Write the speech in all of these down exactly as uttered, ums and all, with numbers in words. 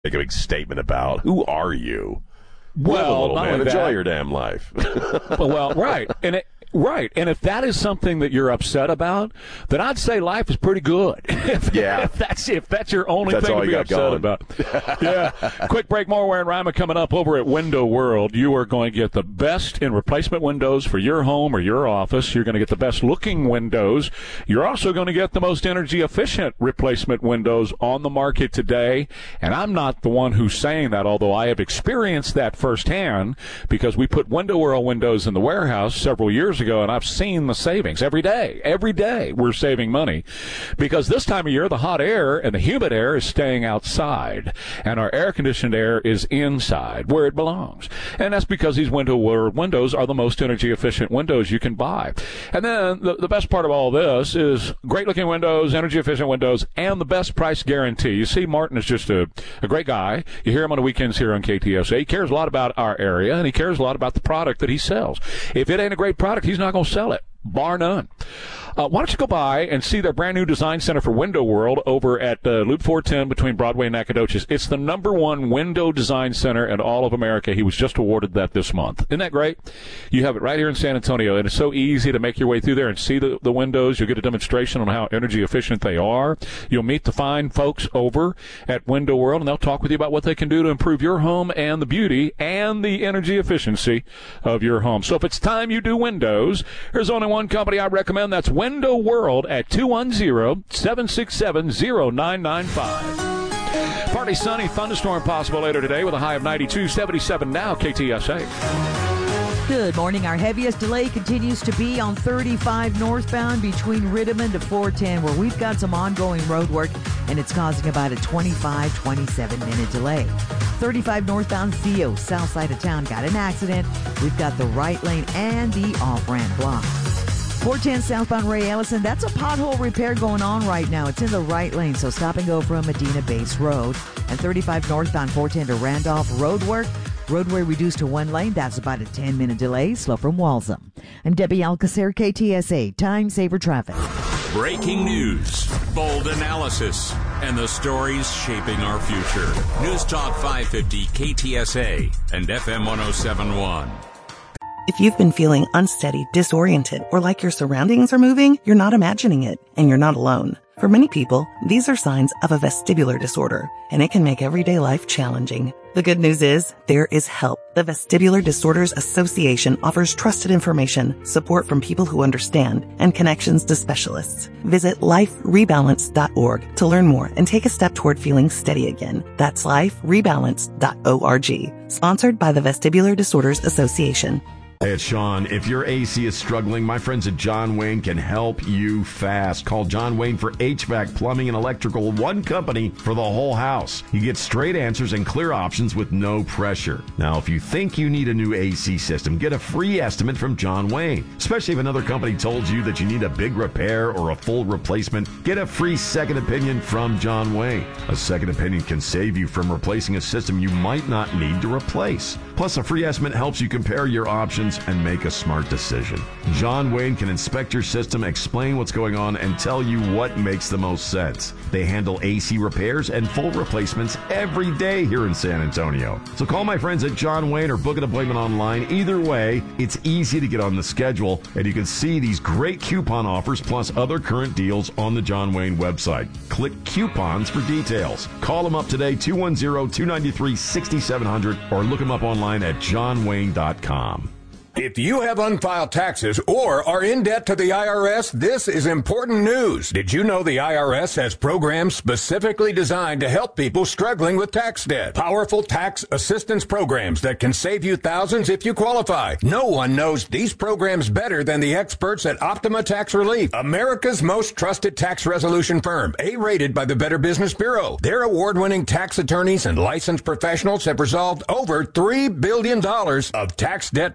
Make a big statement about who are you? Well, Live a little, not man. only Enjoy that- your damn life. well, well, right, and it, right, and if that is something that you're upset about, then I'd say life is pretty good. if, Yeah. if that's if that's your only That's thing all to you be got upset going. about. Yeah. Quick break. More Ware and Ryman coming up over at Window World. You are going to get the best in replacement windows for your home or your office. You're going to get the best looking windows. You're also going to get the most energy efficient replacement windows on the market today. And I'm not the one who's saying that, although I have experienced that firsthand because we put Window World windows in the warehouse several years ago, and I've seen the savings every day. Every day we're saving money because this time of year the hot air and the humid air is staying outside and our air conditioned air is inside where it belongs. And that's because these Window World windows are the most energy efficient windows you can buy. And then the, the best part of all this is great looking windows, energy efficient windows, and the best price guarantee. You see, Martin is just a, a great guy. You hear him on the weekends here on K T S A. He cares a lot about our area and he cares a lot about the product that he sells. If it ain't a great product, he's not going to sell it, bar none. Uh, why don't you go by and see their brand new design center for Window World over at uh, Loop four ten between Broadway and Nacogdoches. It's the number one window design center in all of America. He was just awarded that this month. Isn't that great? You have it right here in San Antonio, and it's so easy to make your way through there and see the, the windows. You'll get a demonstration on how energy efficient they are. You'll meet the fine folks over at Window World, and they'll talk with you about what they can do to improve your home and the beauty and the energy efficiency of your home. So if it's time you do windows, there's only one company I recommend. That's Window World at two one zero, seven six seven, zero nine nine five. Partly sunny, thunderstorm possible later today with a high of ninety-two, seventy-seven now, K T S A. Good morning. Our heaviest delay continues to be on thirty-five northbound between Riddiman to four ten, where we've got some ongoing road work, and it's causing about a twenty-five, twenty-seven minute delay. thirty-five northbound Theo, south side of town, got an accident. We've got the right lane and the off-ramp blocked. four ten southbound Ray Ellison, that's a pothole repair going on right now. It's in the right lane, so stop and go from Medina Base Road. And thirty-five northbound four ten to Randolph, road work. Roadway reduced to one lane. That's about a ten minute delay. Slow from Walsham. I'm Debbie Alcacer, K T S A, Time Saver Traffic. Breaking news, bold analysis, and the stories shaping our future. News Talk five fifty K T S A and F M one oh seven point one. If you've been feeling unsteady, disoriented, or like your surroundings are moving, you're not imagining it, and you're not alone. For many people, these are signs of a vestibular disorder, and it can make everyday life challenging. The good news is, there is help. The Vestibular Disorders Association offers trusted information, support from people who understand, and connections to specialists. Visit life rebalance dot org to learn more and take a step toward feeling steady again. That's life rebalance dot org. Sponsored by the Vestibular Disorders Association. Hey, it's Sean. If your A C is struggling, my friends at John Wayne can help you fast. Call John Wayne for H V A C, plumbing, and electrical. One company for the whole house. You get straight answers and clear options with no pressure. Now, if you think you need a new A C system, get a free estimate from John Wayne. Especially if another company told you that you need a big repair or a full replacement, get a free second opinion from John Wayne. A second opinion can save you from replacing a system you might not need to replace. Plus, a free estimate helps you compare your options and make a smart decision. John Wayne can inspect your system, explain what's going on, and tell you what makes the most sense. They handle A C repairs and full replacements every day here in San Antonio. So call my friends at John Wayne or book an appointment online. Either way, it's easy to get on the schedule, and you can see these great coupon offers plus other current deals on the John Wayne website. Click coupons for details. Call them up today, two one zero, two nine three, six seven zero zero, or look them up online at john wayne dot com. If you have unfiled taxes or are in debt to the I R S, this is important news. Did you know the I R S has programs specifically designed to help people struggling with tax debt? Powerful tax assistance programs that can save you thousands if you qualify. No one knows these programs better than the experts at Optima Tax Relief, America's most trusted tax resolution firm, A-rated by the Better Business Bureau. Their award-winning tax attorneys and licensed professionals have resolved over three billion dollars of tax debt for their clients.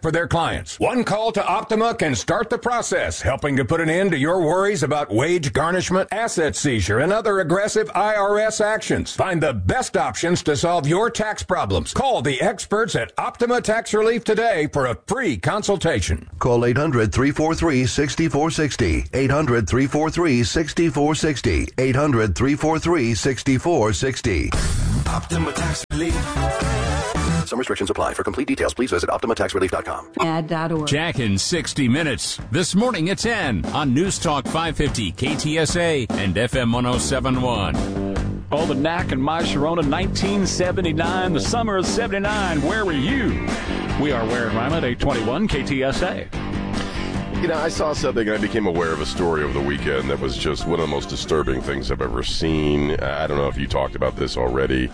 compliance. One call to Optima can start the process, helping to put an end to your worries about wage garnishment, asset seizure, and other aggressive I R S actions. Find the best options to solve your tax problems. Call the experts at Optima Tax Relief today for a free consultation. Call eight hundred, three four three, six four six zero. eight hundred, three four three, six four six zero. eight hundred, three four three, six four six zero. Optima Tax Relief. Some restrictions apply. For complete details, please visit Optima Tax Relief dot com. Ad dot org. Jack in sixty minutes. This morning at ten on News Talk five fifty K T S A and F M one oh seven point one. Oh, the Knack and My Sharona, nineteen seventy-nine, the summer of seventy-nine. Where were you? We are Ware and Rima at eight twenty-one K T S A. You know, I saw something, I became aware of a story over the weekend that was just one of the most disturbing things I've ever seen. I don't know if you talked about this already.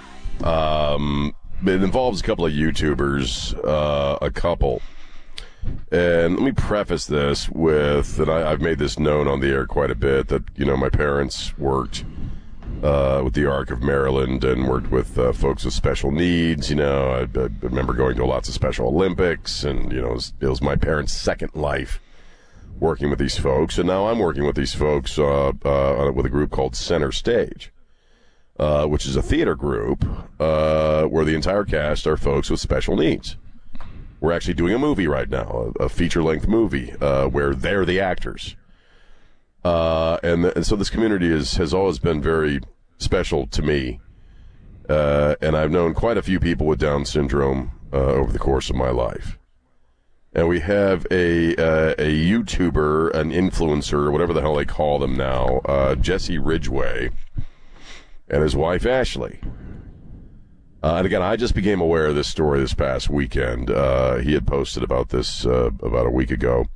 Um, it involves a couple of YouTubers, uh, a couple. And let me preface this with, and I, I've made this known on the air quite a bit, that, you know, my parents worked uh, with the Arc of Maryland and worked with uh, folks with special needs. You know, I, I remember going to lots of Special Olympics, and, you know, it was, it was my parents' second life working with these folks. And now I'm working with these folks uh, uh, with a group called Center Stage, uh, which is a theater group uh, where the entire cast are folks with special needs. We're actually doing a movie right now, a, a feature-length movie uh, where they're the actors. Uh, and, and so this community is, has always been very special to me. Uh, and I've known quite a few people with Down syndrome uh, over the course of my life. And we have a uh, a YouTuber, an influencer, whatever the hell they call them now, uh, Jesse Ridgway, and his wife, Ashley. Uh, and again, I just became aware of this story this past weekend. Uh, he had posted about this uh, about a week ago.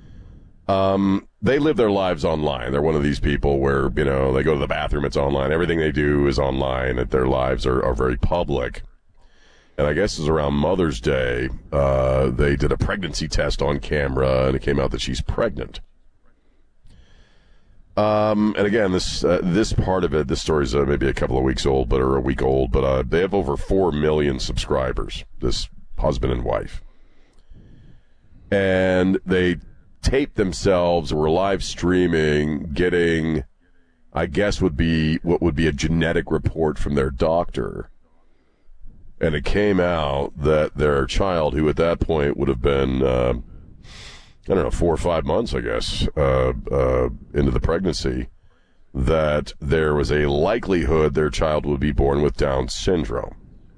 Um, they live their lives online. They're one of these people where, you know, they go to the bathroom, it's online. Everything they do is online. And their lives are, are very public. And I guess it was around Mother's Day, uh, they did a pregnancy test on camera, and it came out that she's pregnant. Um, and again, this uh, this part of it, this story's uh, maybe a couple of weeks old, but or a week old, but uh, they have over four million subscribers, this husband and wife. And they taped themselves, were live streaming, getting, I guess would be, what would be a genetic report from their doctor. And it came out that their child, who at that point would have been, uh, I don't know, four or five months, I guess, uh, uh, into the pregnancy, that there was a likelihood their child would be born with Down syndrome.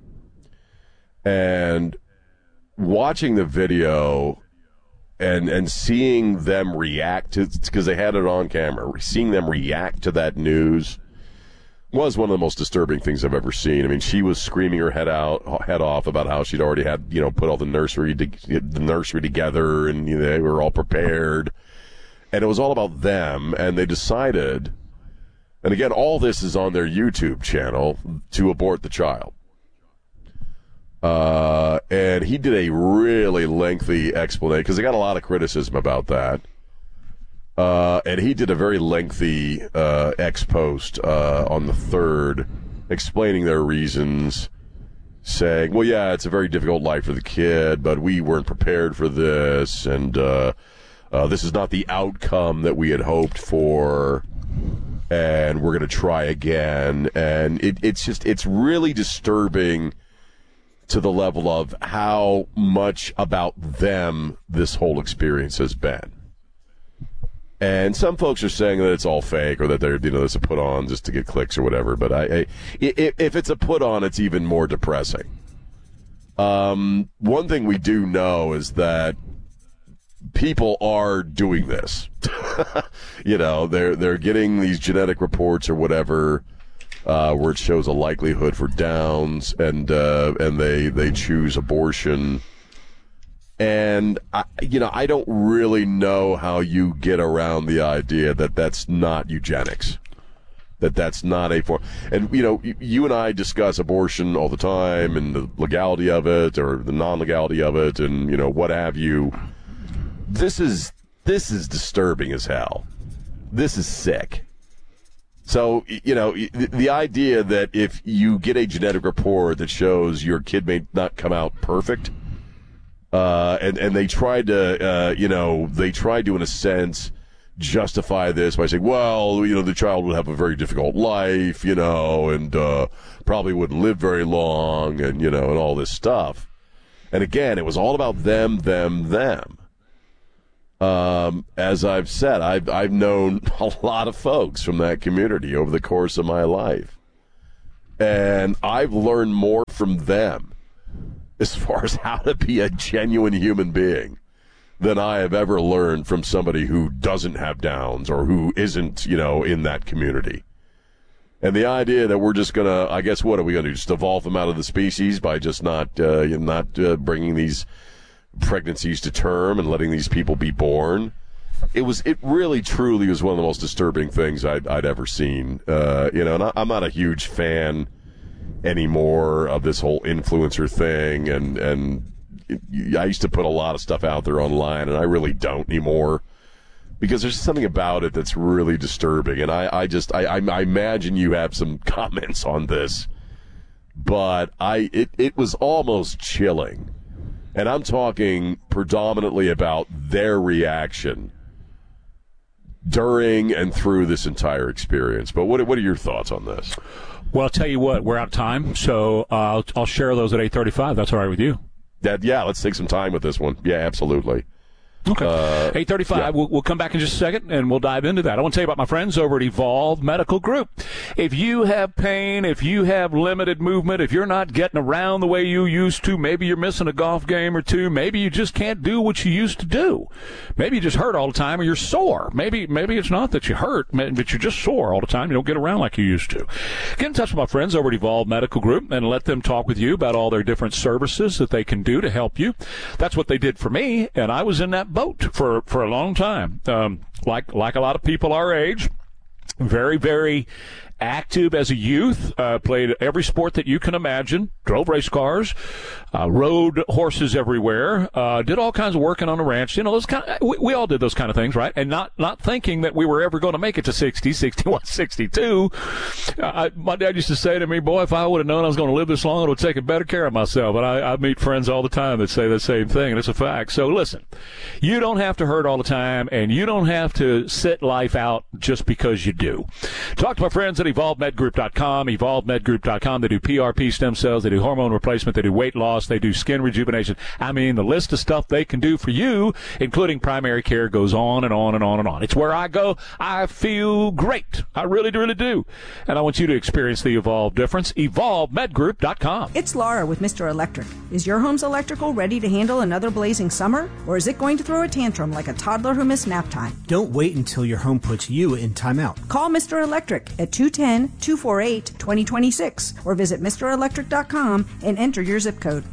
And watching the video and and seeing them react to, because they had it on camera, seeing them react to that news was one of the most disturbing things I've ever seen. I mean, she was screaming her head out, head off about how she'd already had, you know, put all the nursery, to, the nursery together, and you know, they were all prepared, and it was all about them. And they decided, and again, all this is on their YouTube channel, to abort the child. Uh, and he did a really lengthy explanation, because they got a lot of criticism about that. Uh, and he did a very lengthy uh, ex-post uh, on the third, explaining their reasons, saying, well, yeah, it's a very difficult life for the kid, but we weren't prepared for this, and uh, uh, this is not the outcome that we had hoped for, and we're going to try again. And it, it's just, it's really disturbing to the level of how much about them this whole experience has been. And some folks are saying that it's all fake, or that they're, you know, it's a put on just to get clicks or whatever. But I, I if it's a put on, it's even more depressing. Um, one thing we do know is that people are doing this. You know, they're they're getting these genetic reports or whatever, uh, where it shows a likelihood for Downs, and uh, and they they choose abortion. And, I, you know, I don't really know how you get around the idea that that's not eugenics, that that's not a form. And, you know, you and I discuss abortion all the time, and the legality of it or the non-legality of it, and, you know, what have you. This is, this is disturbing as hell. This is sick. So, you know, the, the idea that if you get a genetic report that shows your kid may not come out perfect, Uh, and, and they tried to, uh, you know, they tried to, in a sense, justify this by saying, well, you know, the child would have a very difficult life, you know, and uh, probably wouldn't live very long, and, you know, and all this stuff. And again, it was all about them, them, them. Um, as I've said, I've, I've known a lot of folks from that community over the course of my life. And I've learned more from them as far as how to be a genuine human being than I have ever learned from somebody who doesn't have Downs or who isn't, you know, in that community. And the idea that we're just going to, I guess, what are we going to do? Just evolve them out of the species by just not, uh, you know, not uh, bringing these pregnancies to term and letting these people be born. It was, it really, truly was one of the most disturbing things I'd, I'd ever seen. Uh, you know, and I, I'm not a huge fan anymore of this whole influencer thing, and and it, I used to put a lot of stuff out there online, and I really don't anymore because there's something about it that's really disturbing. And I, I just I, I imagine you have some comments on this, but I it, it was almost chilling, and I'm talking predominantly about their reaction during and through this entire experience. But what what are your thoughts on this? Well, I'll tell you what, we're out of time, so uh, I'll, I'll share those at eight thirty-five. That's all right with you? That, yeah, let's take some time with this one. Yeah, absolutely. Okay. Uh, eight thirty-five, yeah. we'll, we'll come back in just a second, and we'll dive into that. I want to tell you about my friends over at Evolve Medical Group. If you have pain, if you have limited movement, if you're not getting around the way you used to, maybe you're missing a golf game or two, maybe you just can't do what you used to do. Maybe you just hurt all the time or you're sore. Maybe maybe it's not that you hurt, but you're just sore all the time. You don't get around like you used to. Get in touch with my friends over at Evolve Medical Group and let them talk with you about all their different services that they can do to help you. That's what they did for me, and I was in that boat for for a long time. Um, like like a lot of people our age, very, very active as a youth, uh, played every sport that you can imagine, drove race cars, uh, rode horses everywhere, uh, did all kinds of working on a ranch. You know, those kind of, we, we all did those kind of things, right? And not, not thinking that we were ever going to make it to sixty, sixty-one, sixty-two. Uh, I, my dad used to say to me, boy, if I would have known I was going to live this long, I would have taken better care of myself. And I, I meet friends all the time that say the same thing, and it's a fact. So listen, you don't have to hurt all the time, and you don't have to sit life out just because you do. Talk to my friends at evolve med group dot com, evolve med group dot com. They do P R P stem cells, they do hormone replacement, they do weight loss, they do skin rejuvenation. I mean, the list of stuff they can do for you, including primary care, goes on and on and on and on. It's where I go. I feel great. I really, really do. And I want you to experience the Evolve difference. evolve med group dot com. It's Laura with Mister Electric. Is your home's electrical ready to handle another blazing summer? Or is it going to throw a tantrum like a toddler who missed nap time? Don't wait until your home puts you in timeout. Call Mister Electric at two one zero, two four eight, two zero two six or visit Mister Electric dot com and enter your zip code.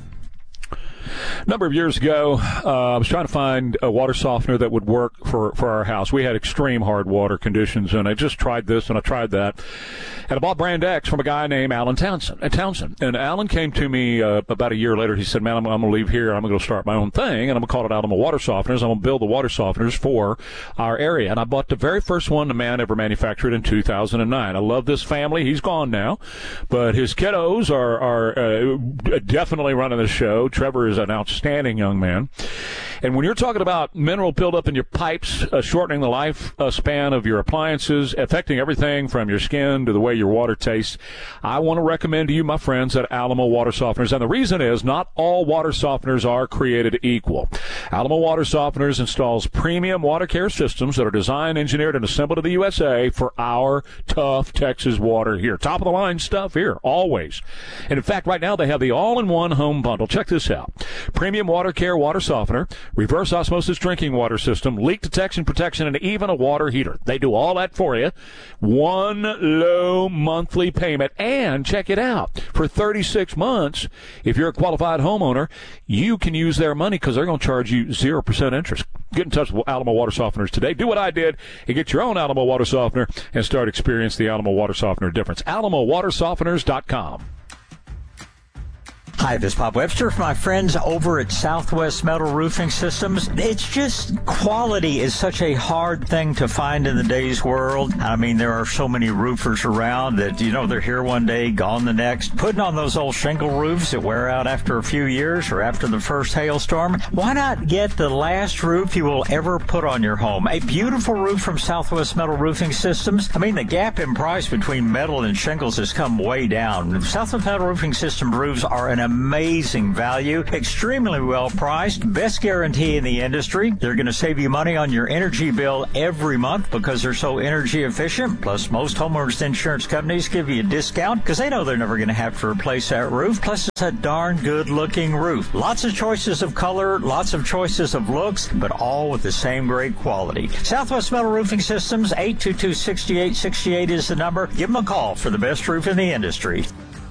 A number of years ago, uh, I was trying to find a water softener that would work for, for our house. We had extreme hard water conditions, and I just tried this and I tried that. And I bought Brand X from a guy named Alan Townsend. And, Townsend. and Alan came to me uh, about a year later. He said, man, I'm, I'm going to leave here. I'm going to start my own thing, and I'm going to call it Alamo Water Softeners. I'm going to build the water softeners for our area. And I bought the very first one the man ever manufactured in two thousand nine. I love this family. He's gone now, but his kiddos are, are uh, definitely running the show. Trevor is an outstanding young man. And when you're talking about mineral buildup in your pipes, uh, shortening the life uh, span of your appliances, affecting everything from your skin to the way your water tastes, I want to recommend to you, my friends, at Alamo Water Softeners. And the reason is not all water softeners are created equal. Alamo Water Softeners installs premium water care systems that are designed, engineered, and assembled in the U S A for our tough Texas water here. Top of the line stuff here, always. And in fact, right now they have the all-in-one home bundle. Check this out. Premium water care water softener, reverse osmosis drinking water system, leak detection protection, and even a water heater. They do all that for you. One low monthly payment. And check it out. For thirty-six months, if you're a qualified homeowner, you can use their money because they're going to charge you zero percent interest. Get in touch with Alamo Water Softeners today. Do what I did and get your own Alamo Water Softener and start experiencing the Alamo Water Softener difference. alamo water softeners dot com. Hi, this is Bob Webster for my friends over at Southwest Metal Roofing Systems. It's just quality is such a hard thing to find in the day's world. I mean, there are so many roofers around that, you know, they're here one day, gone the next. Putting on those old shingle roofs that wear out after a few years or after the first hailstorm. Why not get the last roof you will ever put on your home? A beautiful roof from Southwest Metal Roofing Systems. I mean, the gap in price between metal and shingles has come way down. Southwest Metal Roofing System roofs are an amazing value, extremely well priced, best guarantee in the industry. They're going to save you money on your energy bill every month because they're so energy efficient. Plus, most homeowners insurance companies give you a discount because they know they're never going to have to replace that roof. Plus, it's a darn good looking roof. Lots of choices of color, lots of choices of looks, but all with the same great quality. Southwest Metal Roofing Systems, eight two two, six eight six eight is the number. Give them a call for the best roof in the industry.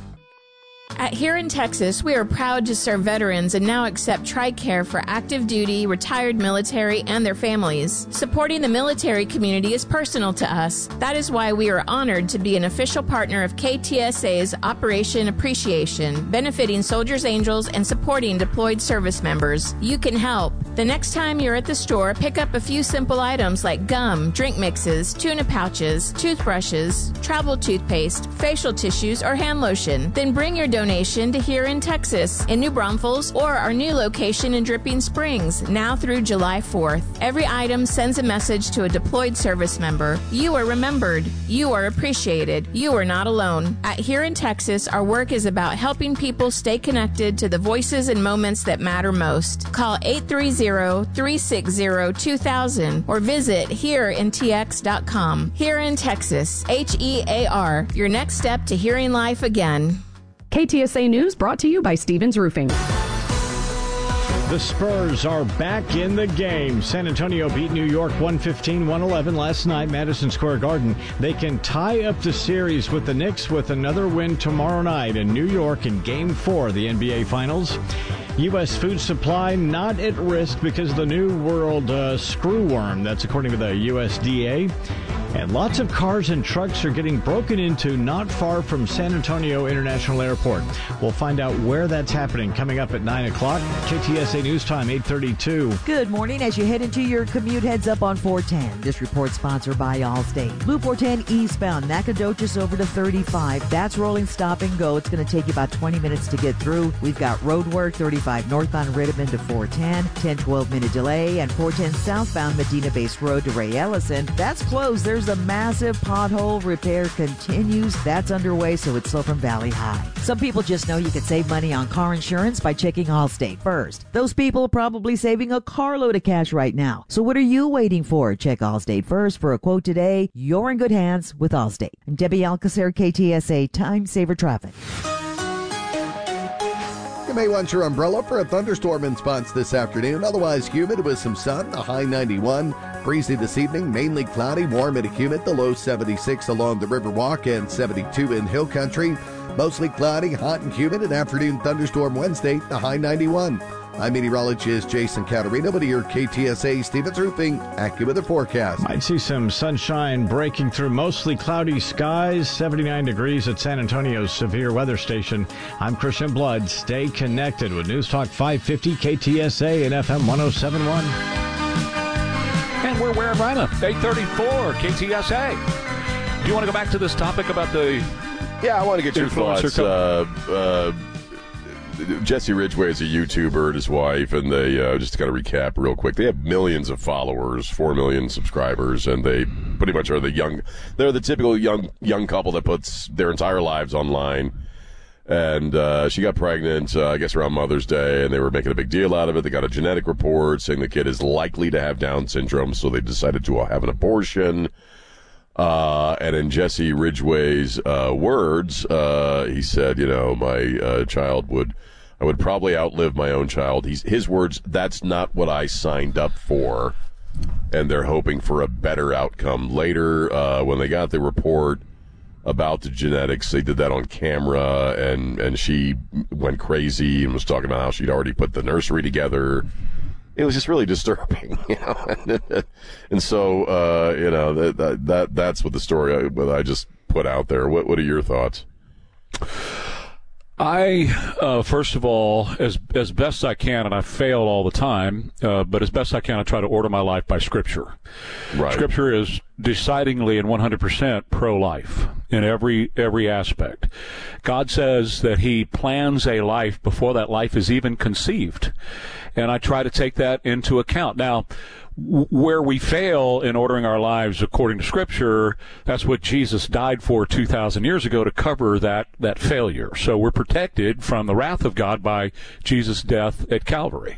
At Here in Texas, we are proud to serve veterans and now accept TRICARE for active duty, retired military, and their families. Supporting the military community is personal to us. That is why we are honored to be an official partner of K T S A's Operation Appreciation, benefiting Soldiers Angels and supporting deployed service members. You can help. The next time you're at the store, pick up a few simple items like gum, drink mixes, tuna pouches, toothbrushes, travel toothpaste, facial tissues, or hand lotion. Then bring your donation to Here in Texas, in New Braunfels, or our new location in Dripping Springs, now through July fourth. Every item sends a message to a deployed service member. You are remembered. You are appreciated. You are not alone. At Here in Texas, our work is about helping people stay connected to the voices and moments that matter most. Call eight three zero, three six zero, two thousand or visit here in t x dot com. Here in Texas, H E A R, your next step to hearing life again. K T S A News brought to you by Stevens Roofing. The Spurs are back in the game. San Antonio beat New York one fifteen to one eleven last night, Madison Square Garden. They can tie up the series with the Knicks with another win tomorrow night in New York in Game four of the N B A Finals. U S food supply not at risk because of the new world uh, screwworm. That's according to the U S D A. And lots of cars and trucks are getting broken into not far from San Antonio International Airport. We'll find out where that's happening coming up at nine o'clock. K T S A News Time, eight thirty-two. Good morning. As you head into your commute, heads up on four ten. This report sponsored by Allstate. Loop four ten eastbound, Nacogdoches over to thirty-five. That's rolling stop and go. It's going to take you about twenty minutes to get through. We've got road work, thirty-five northbound Rittman to four ten, ten, twelve minute delay, and four ten southbound Medina Base Road to Ray Ellison. That's closed. There's a massive pothole. Repair continues. That's underway, so it's slow from Valley High. Some people just know you can save money on car insurance by checking Allstate first. Those people are probably saving a carload of cash right now. So what are you waiting for? Check Allstate first for a quote today. You're in good hands with Allstate. I'm Debbie Alcacer, K T S A Time Saver Traffic. You may want your umbrella for a thunderstorm in spots this afternoon. Otherwise humid with some sun, a high ninety-one. Breezy this evening, mainly cloudy, warm and humid, the low seventy-six along the Riverwalk and seventy-two in Hill Country. Mostly cloudy, hot and humid, an afternoon thunderstorm Wednesday, the high ninety-one. I'm meteorologist Jason Caterino with your K T S A Stevens Roofing AccuWeather forecast. Might see some sunshine breaking through mostly cloudy skies, seventy-nine degrees at San Antonio's severe weather station. I'm Christian Blood. Stay connected with News Talk five fifty, K T S A and F M one oh seven point one. And we're where, Rhina? eight thirty-four, K T S A. Do you want to go back to this topic about the... Yeah, I want to get your thoughts. Uh, uh, Jesse Ridgway is a YouTuber and his wife, and they, uh, just to kind of recap real quick, they have millions of followers, four million subscribers, and they pretty much are the young, they're the typical young young couple that puts their entire lives online. And uh, she got pregnant, uh, I guess, around Mother's Day, and they were making a big deal out of it. They got a genetic report saying the kid is likely to have Down syndrome, so they decided to have an abortion. Uh, and in Jesse Ridgway's uh, words, uh, he said, you know, my uh, child would, I would probably outlive my own child. He's, his words, that's not what I signed up for. And they're hoping for a better outcome later. Uh, when they got the report about the genetics, they did that on camera, and, and she went crazy and was talking about how she'd already put the nursery together. It was just really disturbing, you know. and, and so, uh, you know, that, that that that's what the story I, what I just put out there. What what are your thoughts? I, uh, first of all, as as best I can, and I fail all the time, uh, but as best I can, I try to order my life by Scripture. Right. Scripture is decidingly and one hundred percent pro-life in every every aspect. God says that He plans a life before that life is even conceived, and I try to take that into account. Now, where we fail in ordering our lives according to Scripture, that's what Jesus died for two thousand years ago, to cover that, that failure. So we're protected from the wrath of God by Jesus' death at Calvary.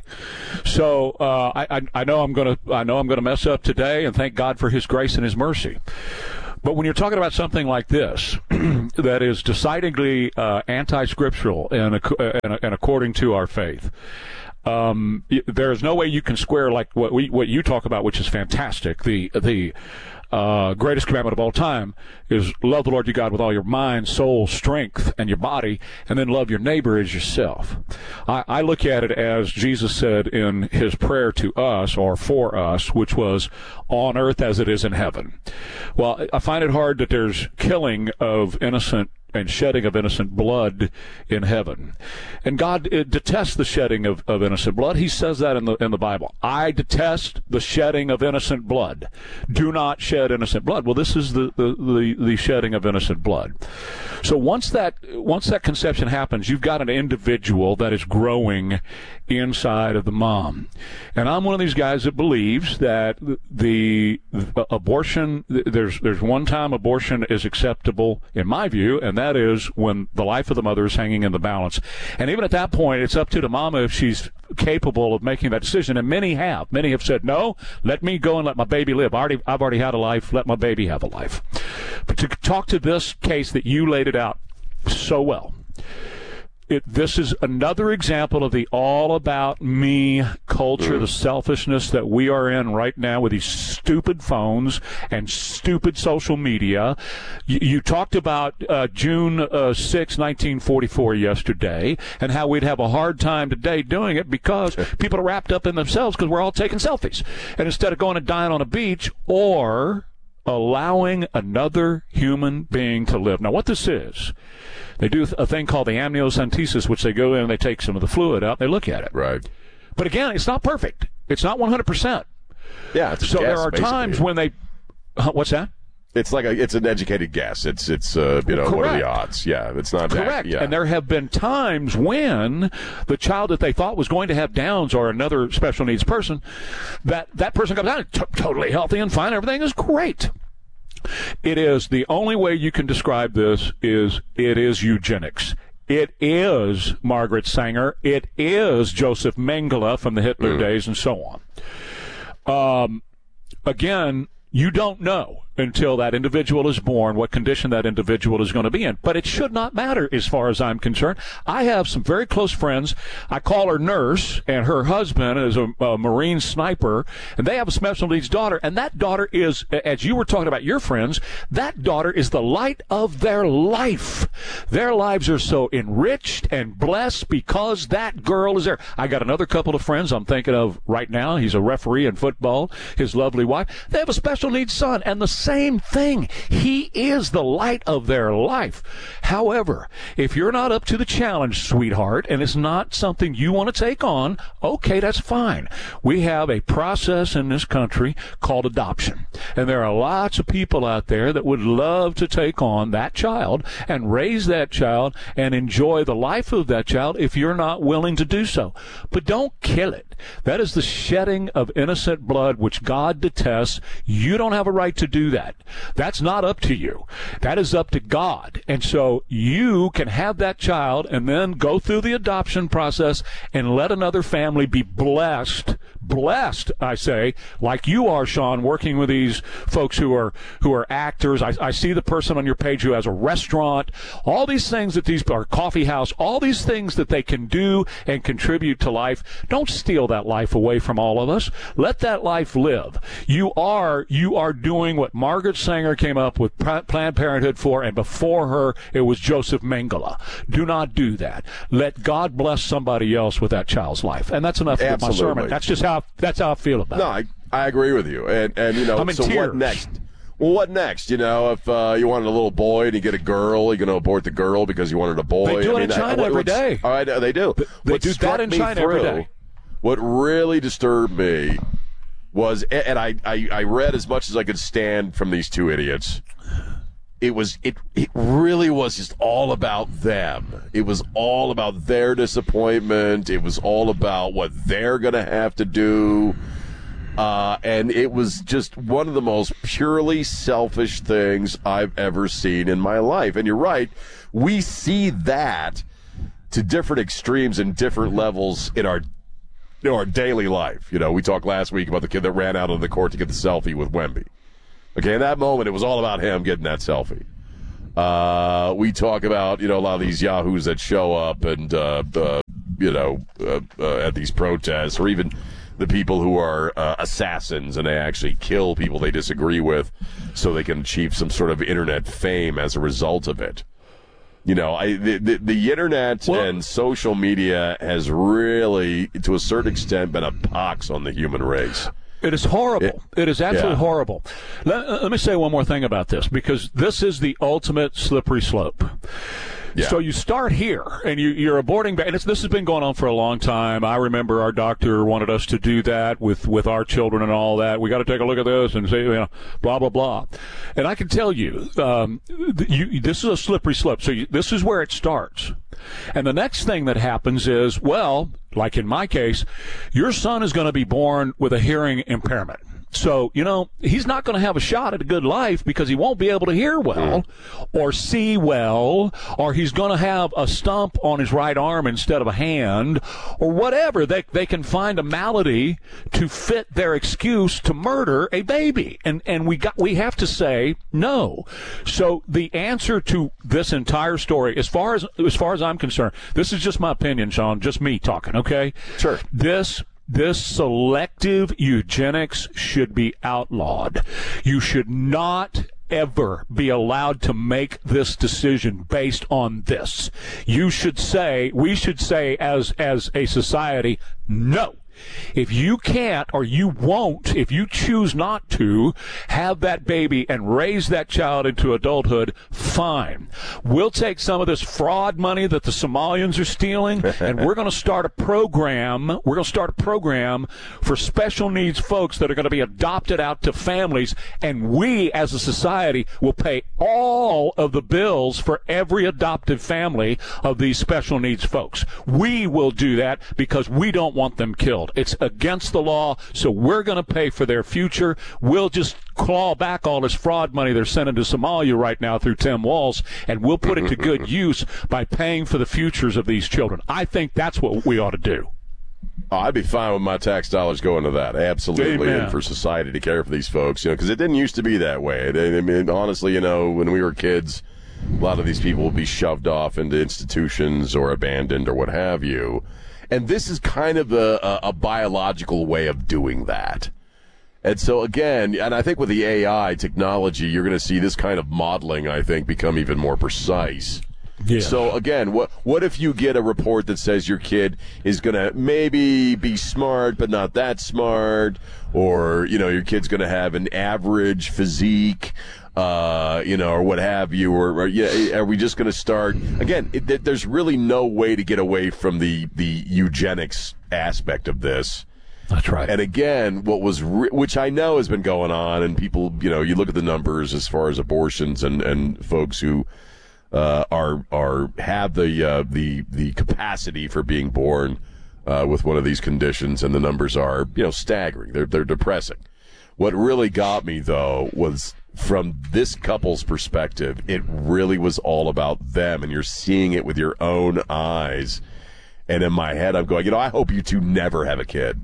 So uh, I, I, I know I'm going to I know I'm going to mess up today, and thank God for His grace and His mercy. But when you're talking about something like this, that is decidedly uh, anti-scriptural and, uh, and, and according to our faith, Um, there is no way you can square like what we, what you talk about, which is fantastic. The the uh, greatest commandment of all time is love the Lord your God with all your mind, soul, strength, and your body, and then love your neighbor as yourself. I, I look at it as Jesus said in His prayer to us, or for us, which was on earth as it is in heaven. Well, I find it hard that there's killing of innocent and shedding of innocent blood in heaven. And God detests the shedding of, of innocent blood. He says that in the in the Bible. I detest the shedding of innocent blood. Do not shed innocent blood. Well, this is the, the, the, the shedding of innocent blood. So once that once that conception happens, you've got an individual that is growing inside of the mom. And I'm one of these guys that believes that the, the abortion, there's there's one time abortion is acceptable in my view, and that is when the life of the mother is hanging in the balance. And even at that point, it's up to the mama if she's capable of making that decision. And many have. Many have said, no, let me go and let my baby live. I already, I've already had a life. Let my baby have a life. But to talk to this case that you laid it out so well, It, this is another example of the all-about-me culture, the selfishness that we are in right now with these stupid phones and stupid social media. You, you talked about uh, June uh, sixth, nineteen forty-four yesterday, and how we'd have a hard time today doing it because people are wrapped up in themselves because we're all taking selfies. And instead of going and dying on a beach or allowing another human being to live. Now, what this is, they do a thing called the amniocentesis, which they go in and they take some of the fluid out and they look at it. Right. But again, it's not perfect. It's not one hundred percent. Yeah. It's so guess, there are basically. times when they, uh, what's that? It's like a, it's an educated guess. It's, it's, uh, you know, Correct. what are the odds? Yeah. It's not correct. That, yeah. And there have been times when the child that they thought was going to have Downs or another special needs person, that, that person comes out t- totally healthy and fine. Everything is great. It is, the only way you can describe this is it is eugenics. It is Margaret Sanger. It is Joseph Mengele from the Hitler mm. days and so on. Um, again, you don't know until that individual is born what condition that individual is going to be in. But it should not matter as far as I'm concerned. I have some very close friends. I call her Nurse, and her husband is a, a Marine sniper, and they have a special needs daughter, and that daughter is, as you were talking about your friends, that daughter is the light of their life. Their lives are so enriched and blessed because that girl is there. I got another couple of friends I'm thinking of right now. He's a referee in football, his lovely wife. They have a special needs son, and the same thing. He is the light of their life. However, if you're not up to the challenge, sweetheart, and it's not something you want to take on, okay, that's fine. We have a process in this country called adoption. And there are lots of people out there that would love to take on that child and raise that child and enjoy the life of that child if you're not willing to do so. But don't kill it. That is the shedding of innocent blood, which God detests. You don't have a right to do that. That's not up to you. That is up to God. And so you can have that child and then go through the adoption process and let another family be blessed, blessed, I say, like you are, Sean, working with these folks who are who are actors. I, I see the person on your page who has a restaurant, all these things that these are, coffee house, all these things that they can do and contribute to life. Don't steal that life away from all of us. Let that life live. You are you are doing what Margaret Sanger came up with Planned Parenthood for, and before her it was Joseph Mengele. Do not do that. Let God bless somebody else with that child's life. And that's enough for my sermon. That's just how that's how I feel about no, it. No, I, I agree with you. And and you know, I'm in so tears. what next? well, what next? You know, if uh, you wanted a little boy and you get a girl, you're going to abort the girl because you wanted a boy. They do I it mean, in China I, every day. All right, they do. They what do that in China through, every day. What really disturbed me was, and I, I, I read as much as I could stand from these two idiots. It was it it really was just all about them. It was all about their disappointment. It was all about what they're going to have to do. Uh, and it was just one of the most purely selfish things I've ever seen in my life. And you're right, we see that to different extremes and different levels in our you know, our daily life. You know, we talked last week about the kid that ran out on the court to get the selfie with Wemby. Okay, in that moment, it was all about him getting that selfie. Uh, we talk about, you know, a lot of these yahoos that show up and, uh, uh, you know, uh, uh, at these protests, or even the people who are uh, assassins and they actually kill people they disagree with so they can achieve some sort of internet fame as a result of it. You know, I, the, the, the internet well, and social media has really, to a certain extent, been a pox on the human race. It is horrible. It, it is absolutely yeah. horrible. Let, let me say one more thing about this, because this is the ultimate slippery slope. Yeah. So you start here, and you, you're aborting, and it's, this has been going on for a long time. I remember our doctor wanted us to do that with, with our children and all that. We got to take a look at this and say, you know, blah, blah, blah. And I can tell you, um, you this is a slippery slope. So you, this is where it starts. And the next thing that happens is, well, like in my case, your son is going to be born with a hearing impairment. So, you know, he's not going to have a shot at a good life because he won't be able to hear well or see well, or he's going to have a stump on his right arm instead of a hand, or whatever. They they can find a malady to fit their excuse to murder a baby. And and we got we have to say no. So the answer to this entire story, as far as as far as I'm concerned, this is just my opinion, Sean, just me talking, okay? Sure. This This selective eugenics should be outlawed. You should not ever be allowed to make this decision based on this. You should say, we should say as, as a society, no. If you can't, or you won't, if you choose not to have that baby and raise that child into adulthood, fine. We'll take some of this fraud money that the Somalians are stealing, and we're going to start a program. We're going to start a program for special needs folks that are going to be adopted out to families, and we as a society will pay all of the bills for every adopted family of these special needs folks. We will do that because we don't want them killed. It's against the law, so we're going to pay for their future. We'll just claw back all this fraud money they're sending to Somalia right now through Tim Walz, and we'll put it to good use by paying for the futures of these children. I think that's what we ought to do. Oh, I'd be fine with my tax dollars going to that, absolutely, Amen. And for society to care for these folks, you know, because it didn't used to be that way. I mean, honestly, you know, when we were kids, a lot of these people would be shoved off into institutions or abandoned or what have you. And this is kind of a, a, a biological way of doing that. And so, again, and I think with the A I technology, you're going to see this kind of modeling, I think, become even more precise. Yeah. So, again, what what if you get a report that says your kid is going to maybe be smart but not that smart, or, you know, your kid's going to have an average physique, uh, you know, or what have you, or, or yeah, are we just going to start again? It, there's really no way to get away from the the eugenics aspect of this. That's right. And again, what was re- which I know has been going on, and people, you know, you look at the numbers as far as abortions and and folks who uh, are are have the uh, the the capacity for being born uh, with one of these conditions, and the numbers are, you know, staggering. They're they're depressing. What really got me though was, from this couple's perspective, it really was all about them, and you're seeing it with your own eyes. And in my head, I'm going, you know, I hope you two never have a kid.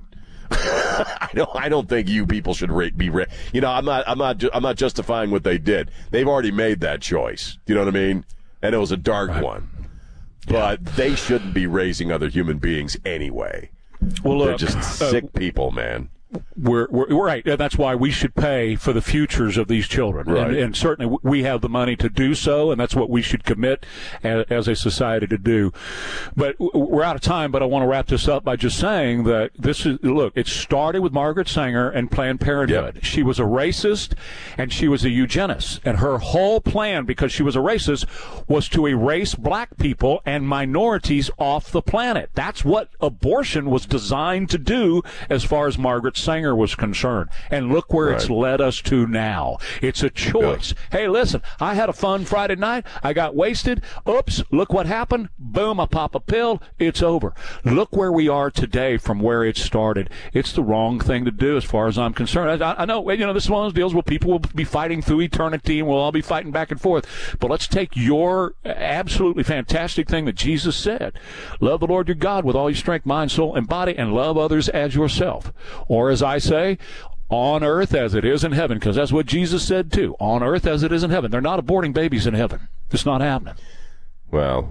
I don't. I don't think you people should ra- be. Ra- you know, I'm not. I'm not. Ju- I'm not justifying what they did. They've already made that choice. You know what I mean? And it was a dark right. one. But yeah. They shouldn't be raising other human beings anyway. Well, look, they're just uh, sick people, man. We're, we're, we're right. That's why we should pay for the futures of these children. Right. And, and certainly we have the money to do so, and that's what we should commit as, as a society to do. But we're out of time, but I want to wrap this up by just saying that this is, look, it started with Margaret Sanger and Planned Parenthood. Yep. She was a racist, and she was a eugenist. And her whole plan, because she was a racist, was to erase black people and minorities off the planet. That's what abortion was designed to do as far as Margaret Sanger was concerned. And look where right. it's led us to now. It's a choice. Yeah. Hey, listen, I had a fun Friday night. I got wasted. Oops, look what happened. Boom, I pop a pill. It's over. Look where we are today from where it started. It's the wrong thing to do as far as I'm concerned. I, I know, you know, this is one of those deals where people will be fighting through eternity and we'll all be fighting back and forth. But let's take your absolutely fantastic thing that Jesus said. Love the Lord your God with all your strength, mind, soul, and body, and love others as yourself. Or as I say, on earth as it is in heaven, because that's what Jesus said too. On earth as it is in heaven. They're not aborting babies in heaven. It's not happening. Well,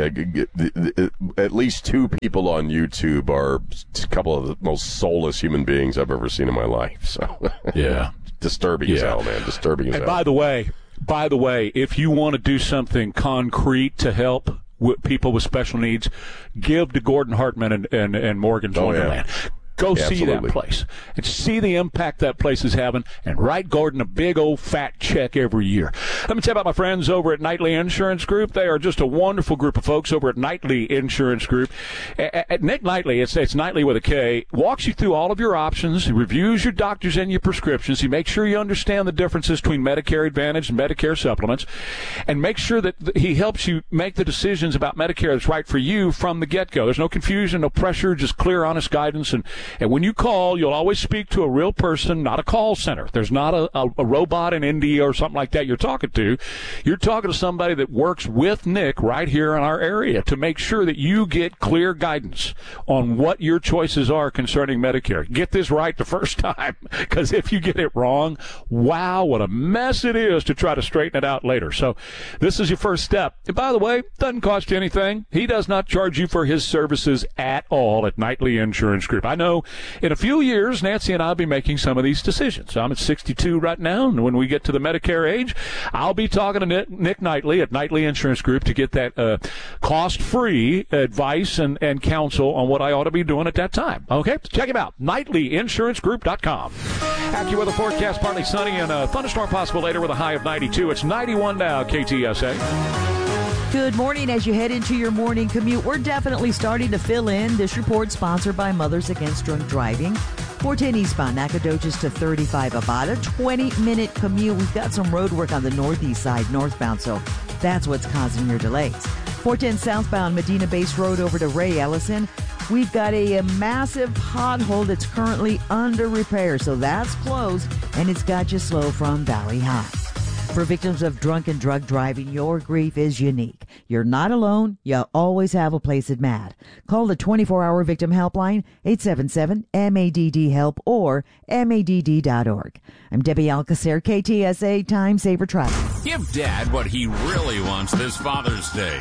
uh, at least two people on YouTube are a couple of the most soulless human beings I've ever seen in my life. So yeah, disturbing yeah. as hell, man. Disturbing as and hell. By the way, by the way, if you want to do something concrete to help with people with special needs, give to Gordon Hartman and, and, and Morgan's oh, Wonderland. Yeah. Go yeah, see absolutely. that place and see the impact that place is having, and write Gordon a big old fat check every year. Let me tell you about my friends over at Knightley Insurance Group. They are just a wonderful group of folks over at Knightley Insurance Group. At Nick Knightley, it's, it's Knightley with a K, walks you through all of your options, he reviews your doctors and your prescriptions, he makes sure you understand the differences between Medicare Advantage and Medicare supplements, and make sure that he helps you make the decisions about Medicare that's right for you from the get-go. There's no confusion, no pressure, just clear, honest guidance. And, and when you call, you'll always speak to a real person, not a call center. There's not a, a, a robot in India or something like that you're talking to. You're talking to somebody that works with Nick right here in our area to make sure that you get clear guidance on what your choices are concerning Medicare. Get this right the first time, because if you get it wrong, wow, what a mess it is to try to straighten it out later. So this is your first step. And by the way, it doesn't cost you anything. He does not charge you for his services at all at Knightley Insurance Group. I know in a few years, Nancy and I will be making some of these decisions. I'm at sixty-two right now, and when we get to the Medicare age, I'll be talking to Nick, Nick Knightley at Knightley Insurance Group to get that uh, cost-free advice and, and counsel on what I ought to be doing at that time. Okay? Check him out, Knightley Insurance Group dot com. AccuWeather forecast, partly sunny and a thunderstorm possible later with a high of ninety-two. It's ninety-one now, K T S A. Good morning. As you head into your morning commute, we're definitely starting to fill in. This report sponsored by Mothers Against Drunk Driving. four ten eastbound, Nacogdoches to thirty-five, about a twenty-minute commute. We've got some road work on the northeast side, northbound, so that's what's causing your delays. four ten southbound, Medina Base Road over to Ray Ellison. We've got a, a massive pothole that's currently under repair, so that's closed, and it's got you slow from Valley High. For victims of drunk and drug driving, your grief is unique. You're not alone. You always have a place at M A D. Call the twenty-four hour victim helpline, eight seven seven, M A D D help, or M A D D dot org. I'm Debbie Alcacer, K T S A Time Saver Travel. Give Dad what he really wants this Father's Day.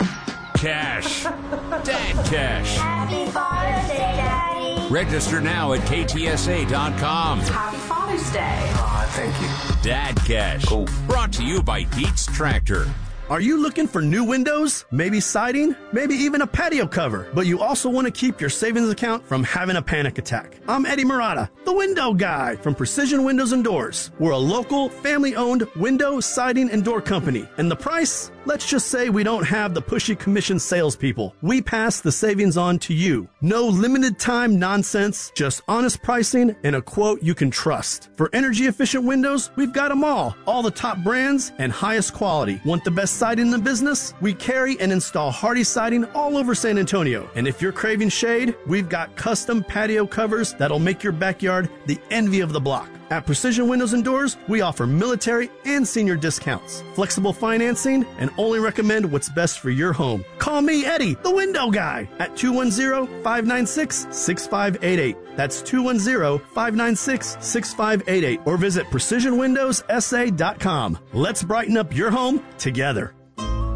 Cash. Dad cash. Happy Father's Day, Daddy. Register now at K T S A dot com. Happy Father's Day. Aw, thank you. Dad cash. Cool. Brought to you by Dietz Tractor. Are you looking for new windows, maybe siding, maybe even a patio cover, but you also want to keep your savings account from having a panic attack? I'm Eddie Murata, the window guy from Precision Windows and Doors. We're a local, family-owned window, siding, and door company. And the price? Let's just say we don't have the pushy commission salespeople. We pass the savings on to you. No limited time nonsense, just honest pricing and a quote you can trust. For energy-efficient windows, we've got them all. All the top brands and highest quality. Want the best siding in the business? We carry and install Hardy siding all over San Antonio. And if you're craving shade, we've got custom patio covers that'll make your backyard the envy of the block. At Precision Windows and Doors, we offer military and senior discounts, flexible financing, and only recommend what's best for your home. Call me, Eddie, the window guy, at two one zero, five nine six, six five eight eight. That's two one zero, five nine six, six five eight eight. Or visit precision windows s a dot com. Let's brighten up your home together.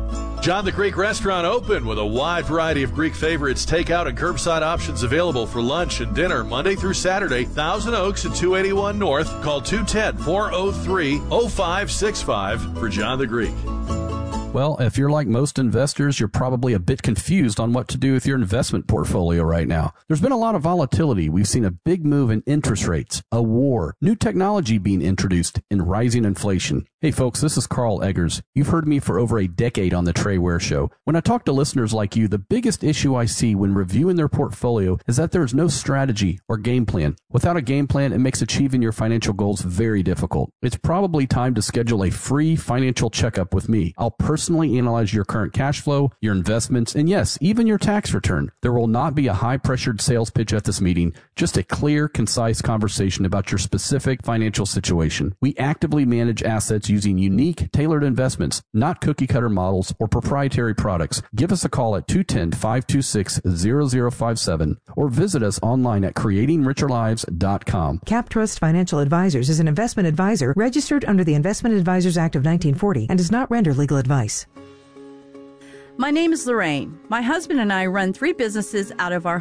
John the Greek Restaurant open with a wide variety of Greek favorites, takeout and curbside options available for lunch and dinner Monday through Saturday. Thousand Oaks and two eighty-one North. Call two one zero, four oh three, oh five six five for John the Greek. Well, if you're like most investors, you're probably a bit confused on what to do with your investment portfolio right now. There's been a lot of volatility. We've seen a big move in interest rates, a war, new technology being introduced, and rising inflation. Hey folks, this is Carl Eggers. You've heard me for over a decade on the Trey Ware Show. When I talk to listeners like you, the biggest issue I see when reviewing their portfolio is that there is no strategy or game plan. Without a game plan, it makes achieving your financial goals very difficult. It's probably time to schedule a free financial checkup with me. I'll personally analyze your current cash flow, your investments, and yes, even your tax return. There will not be a high-pressured sales pitch at this meeting, just a clear, concise conversation about your specific financial situation. We actively manage assets using unique, tailored investments, not cookie-cutter models or proprietary products. Give us a call at two one zero, five two six, zero zero five seven or visit us online at creating richer lives dot com. CapTrust Financial Advisors is an investment advisor registered under the Investment Advisors Act of nineteen forty and does not render legal advice. My name is Lorraine. My husband and I run three businesses out of our